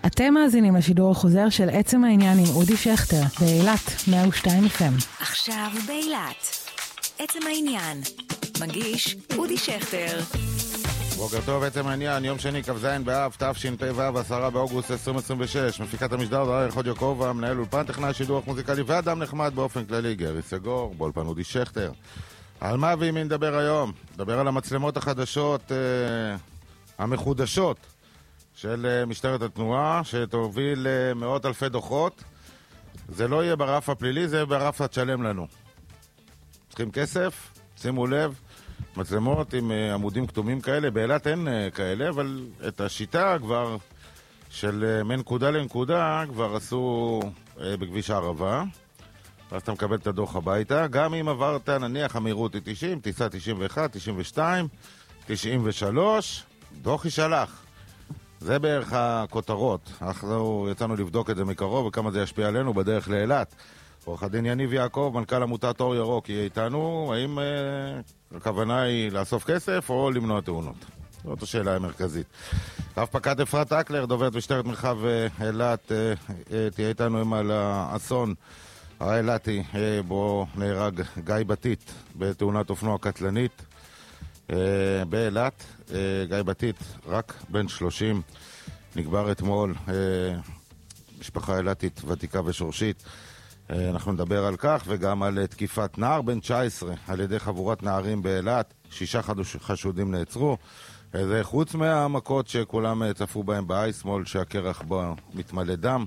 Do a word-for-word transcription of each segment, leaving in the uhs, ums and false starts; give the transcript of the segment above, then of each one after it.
אתם מאזינים לשידור החוזר של עצם העניין עם אודי שכטר, באילת, מאה ושתיים אף אם. עכשיו באילת. עצם העניין. מגיש אודי שכטר. בוקר טוב, עצם העניין, יום שני, כ"ז באב, תשפ"ו, עשרה באוגוסט עשרים עשרים ושש. מפיקת המשדר דריה חוד יעקב, מנהל אולפן, טכנאי שידור מוזיקלי ואדם נחמד באופן כללי, גרי סגור, באולפן אודי שכטר. על מה ועם מי נדבר היום? נדבר על המצלמות החדשות, אה, המחודשות של אה, משטרת התנועה, שתוביל אה, מאות אלפי דוחות. זה לא יהיה ברף הפלילי, זה יהיה ברף התשלם לנו. צריכים כסף, שימו לב, מצלמות עם uh, עמודים כתומים כאלה, באילת אין uh, כאלה, אבל את השיטה כבר של uh, מנקודה לנקודה כבר עשו uh, בכביש הערבה, ואז אתה מקבל את הדוח הביתה, גם אם עברת נניח המהירות היא תשעים, טיסה תשעים ואחת, תשעים ושתיים, תשעים ושלוש, דוח יישלח. זה בערך הכותרות. אנחנו יצאנו לבדוק את זה מקרוב וכמה זה ישפיע עלינו בדרך לאילת. עורך הדין יניב יעקב, מנכ"ל עמותת אור ירוק, יהיה איתנו. האם אה, הכוונה היא לאסוף כסף או למנוע תאונות? זאת השאלה המרכזית. רב פקד אפרת אקלר, דוברת משטרת מרחב אילת, אה, אה, תהיה איתנו עם על האסון האילתי, אה, בו נהרג גיא בתית בתאונת אופנוע קטלנית אה, באילת. אה, גיא בתית, רק בן שלושים, נקבר אתמול, אה, משפחה אילתית ותיקה ושורשית. אנחנו נדבר על כך וגם על תקיפת נער בן תשע עשרה על ידי חבורת נערים באילת. שישה חשודים נעצרו. זה חוץ מהמכות שכולם צפו בהם באי שמאל שהקרח בו מתמלא דם.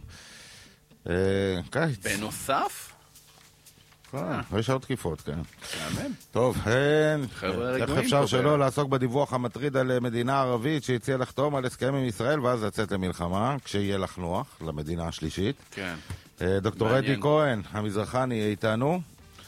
קיץ. בנוסף? יש עוד תקיפות, כן. אמן. טוב, איך אפשר שלא לעסוק בדיווח המטריד על מדינה ערבית שהציעה לחתום על הסכם עם ישראל ואז לצאת למלחמה כשיהיה לך נוח למדינה השלישית. כן. דוקטור אדי כהן, המזרחני, יהיה איתנו.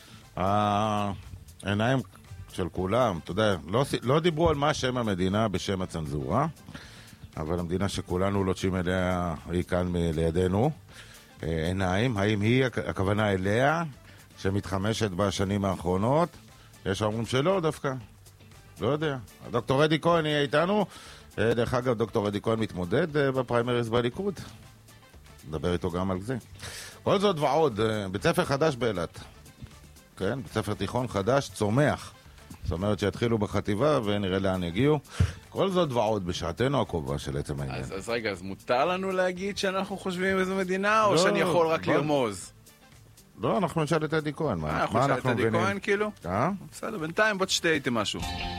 העיניים של כולם, אתה יודע, לא, לא דיברו על מה שם המדינה בשם הצנזורה, אבל המדינה שכולנו לוטשים אליה היא כאן לידינו. עיניים, האם היא הכוונה אליה שמתחמשת בשנים האחרונות? יש אומרים שלא דווקא, לא יודע. דוקטור אדי כהן יהיה איתנו. דרך אגב, דוקטור אדי כהן מתמודד בפריימריז בליכוד. נדבר איתו גם על זה. כל זאת ועוד, בית ספר חדש באילת. כן, בית ספר תיכון חדש, צומח. זאת אומרת שהתחילו בחטיבה ונראה לאן יגיעו. כל זאת ועוד בשעתנו הקרובה של עצם העניין. אז, אז רגע, אז מותר לנו להגיד שאנחנו חושבים איזו מדינה, או לא, שאני יכול רק לא. לרמוז? לא, אנחנו נשאל את אדי כהן. מה אנחנו נשאל את אדי כהן כאילו? אה? בסדר, בינתיים בוא תשתה איתי משהו.